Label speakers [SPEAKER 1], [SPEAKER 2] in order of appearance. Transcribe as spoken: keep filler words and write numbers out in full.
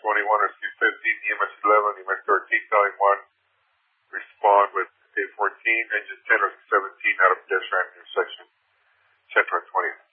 [SPEAKER 1] twenty-one or C fifteen, E M S eleven, E M S thirteen, calling one. Respond with A fourteen, engine ten or seventeen out of pedestrian intersection, Central twentieth.